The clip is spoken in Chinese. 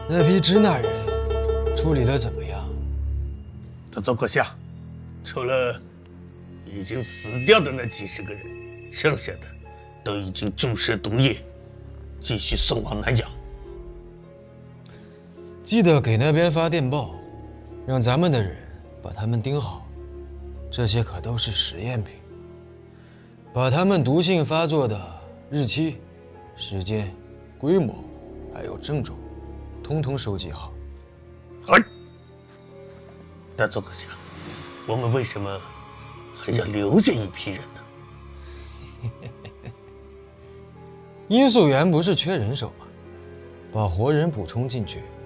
那批支那人处理得怎么样？ 大总阁下，除了已经死掉的那几十个人，剩下的都已经注射毒液，继续送往南洋。 记得给那边发电报，让咱们的人把他们盯好。这些可都是实验品，把他们毒性发作的日期、时间、规模，还有症状，通通收集好。 大总阁下，我们为什么还要留下一批人呢？ 罂粟园不是缺人手吗？把活人补充进去，